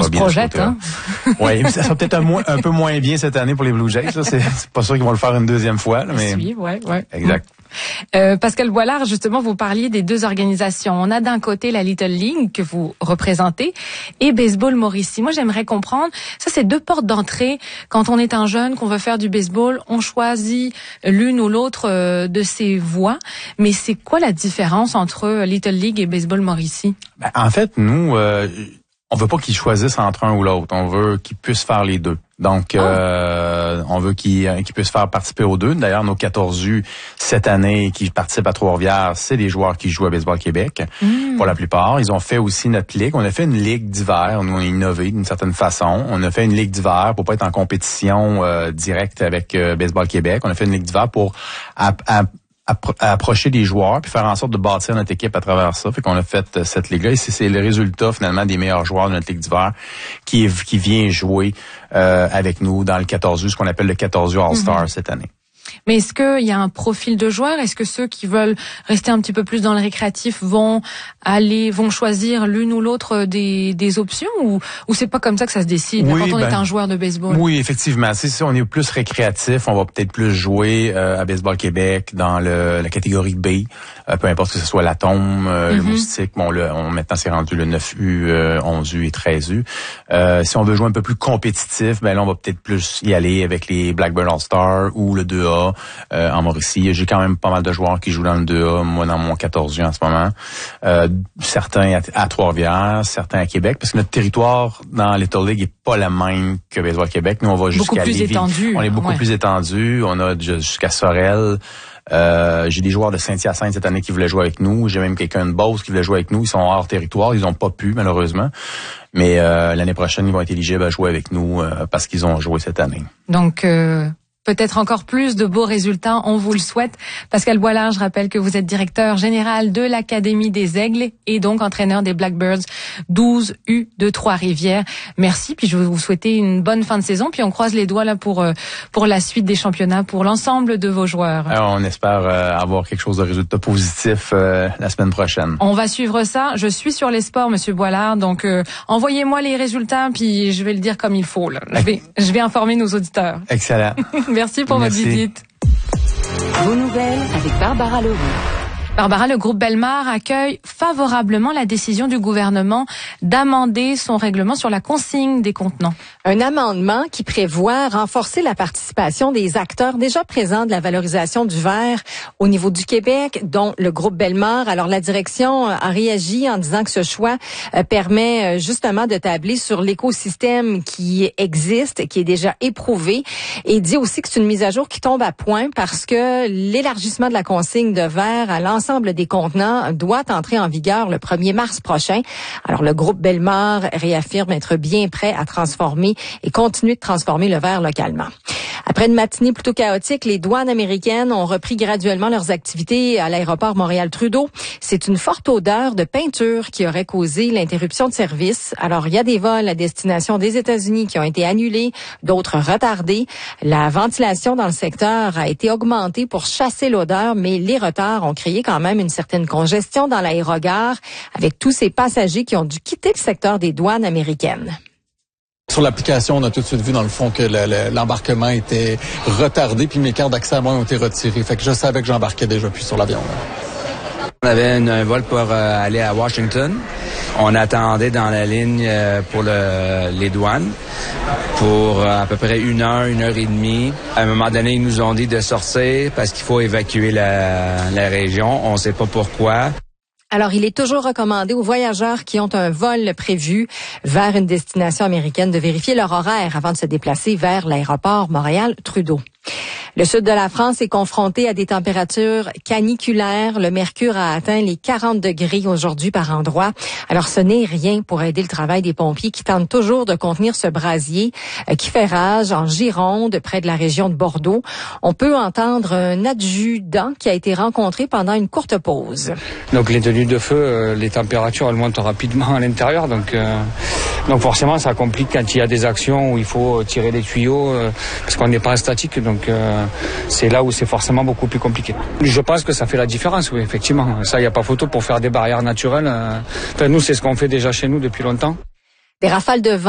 va bien. On se projette, hein? Oui, ça sera peut-être un peu moins bien cette année pour les Blue Jays. Là. C'est pas sûr qu'ils vont le faire une deuxième fois. Là, mais... Oui, ouais. Exact. Pascal Boilard, justement, vous parliez des deux organisations. On a d'un côté la Little League que vous représentez et Baseball Mauricie. Moi, j'aimerais comprendre, ça c'est deux portes d'entrée. Quand on est un jeune, qu'on veut faire du baseball, on choisit l'une ou l'autre de ces voies. Mais c'est quoi la différence entre Little League et Baseball Mauricie? En fait, nous, on veut pas qu'ils choisissent entre un ou l'autre. On veut qu'ils puissent faire les deux. Donc, on veut qu'ils puissent faire participer aux deux. D'ailleurs, nos 14U, cette année, qui participent à Trois-Rivières, c'est des joueurs qui jouent à Baseball Québec, pour la plupart. Ils ont fait aussi notre ligue. On a fait une ligue d'hiver. Nous, on a innové d'une certaine façon. On a fait une ligue d'hiver pour pas être en compétition directe avec Baseball Québec. On a fait une ligue d'hiver pour approcher des joueurs puis faire en sorte de bâtir notre équipe à travers ça. Fait qu'on a fait cette ligue-là et c'est le résultat finalement des meilleurs joueurs de notre ligue d'hiver qui vient jouer avec nous dans le 14U, ce qu'on appelle le 14U All-Star cette année. Mais est-ce qu'il y a un profil de joueur? Est-ce que ceux qui veulent rester un petit peu plus dans le récréatif vont choisir l'une ou l'autre des options ou c'est pas comme ça que ça se décide quand on est un joueur de baseball? Oui, effectivement. Si on est plus récréatif, on va peut-être plus jouer à Baseball Québec dans la catégorie B, peu importe que ce soit l'atome, le moustique. Bon, maintenant c'est rendu le 9U, 11U et 13U. Si on veut jouer un peu plus compétitif, ben là on va peut-être plus y aller avec les Blackbird All-Star ou le 2A. En Mauricie. J'ai quand même pas mal de joueurs qui jouent dans le 2A, moi dans mon 14U en ce moment. Certains à Trois-Rivières, certains à Québec, parce que notre territoire dans Little League est pas la même que Baseball Québec. Nous, on va jusqu'à Lévis. On est beaucoup plus étendu. On a jusqu'à Sorel. J'ai des joueurs de Saint-Hyacinthe cette année qui voulaient jouer avec nous. J'ai même quelqu'un de Beauce qui voulait jouer avec nous. Ils sont hors territoire. Ils ont pas pu, malheureusement. Mais l'année prochaine, ils vont être éligibles à jouer avec nous parce qu'ils ont joué cette année. Donc, peut-être encore plus de beaux résultats, on vous le souhaite. Pascal Boilard, je rappelle que vous êtes directeur général de l'Académie des Aigles et donc entraîneur des Blackbirds 12U de Trois-Rivières. Merci, puis je veux vous souhaiter une bonne fin de saison, puis on croise les doigts là pour la suite des championnats, pour l'ensemble de vos joueurs. Alors, on espère avoir quelque chose de résultat positif la semaine prochaine. On va suivre ça. Je suis sur les sports, Monsieur Boilard, donc envoyez-moi les résultats, puis je vais le dire comme il faut. Là. Je vais informer nos auditeurs. Excellent. Merci pour votre visite. Vos nouvelles avec Barbara Leroux. Barbara, le groupe Bellemare accueille favorablement la décision du gouvernement d'amender son règlement sur la consigne des contenants. Un amendement qui prévoit renforcer la participation des acteurs déjà présents de la valorisation du verre au niveau du Québec, dont le groupe Bellemare. Alors, la direction a réagi en disant que ce choix permet justement de tabler sur l'écosystème qui existe, qui est déjà éprouvé, et dit aussi que c'est une mise à jour qui tombe à point parce que l'élargissement de la consigne de verre à l'ensemble des contenants doit entrer en vigueur le 1er mars prochain. Alors, le groupe Bellemare réaffirme être bien prêt à transformer et continuer de transformer le verre localement. Après une matinée plutôt chaotique, les douanes américaines ont repris graduellement leurs activités à l'aéroport Montréal-Trudeau. C'est une forte odeur de peinture qui aurait causé l'interruption de service. Alors, il y a des vols à destination des États-Unis qui ont été annulés, d'autres retardés. La ventilation dans le secteur a été augmentée pour chasser l'odeur, mais les retards ont créé quand même une certaine congestion dans l'aérogare avec tous ces passagers qui ont dû quitter le secteur des douanes américaines. Sur l'application, on a tout de suite vu dans le fond que l'embarquement était retardé, puis mes cartes d'accès à moi ont été retirées. Fait que je savais que j'embarquais déjà plus sur l'avion. On avait un vol pour aller à Washington. On attendait dans la ligne pour les douanes pour à peu près 1 heure, 1 heure et demie. À un moment donné, ils nous ont dit de sortir parce qu'il faut évacuer la région. On ne sait pas pourquoi. Alors, il est toujours recommandé aux voyageurs qui ont un vol prévu vers une destination américaine de vérifier leur horaire avant de se déplacer vers l'aéroport Montréal-Trudeau. Le sud de la France est confronté à des températures caniculaires. Le mercure a atteint les 40 degrés aujourd'hui par endroit. Alors, ce n'est rien pour aider le travail des pompiers qui tentent toujours de contenir ce brasier qui fait rage en Gironde, près de la région de Bordeaux. On peut entendre un adjudant qui a été rencontré pendant une courte pause. Donc, les tenues de feu, les températures, elles montent rapidement à l'intérieur. Donc forcément, ça complique quand il y a des actions où il faut tirer les tuyaux parce qu'on n'est pas statique. Donc, c'est là où c'est forcément beaucoup plus compliqué. Je pense que ça fait la différence, oui, effectivement. Ça, il n'y a pas photo pour faire des barrières naturelles. Nous, c'est ce qu'on fait déjà chez nous depuis longtemps. Des rafales de vent